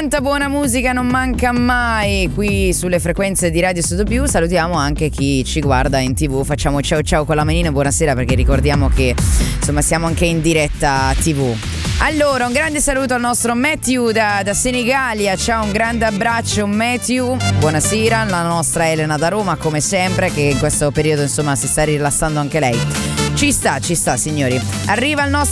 Tanta buona musica non manca mai qui sulle frequenze di Radio Studio Più. Salutiamo anche chi ci guarda in TV. Facciamo ciao ciao con la manina, buonasera, perché ricordiamo che insomma siamo anche in diretta TV. Allora, un grande saluto al nostro Matthew da Senigallia. Ciao, un grande abbraccio Matthew. Buonasera, la nostra Elena da Roma, come sempre, che in questo periodo insomma si sta rilassando anche lei. Ci sta signori. Arriva il nostro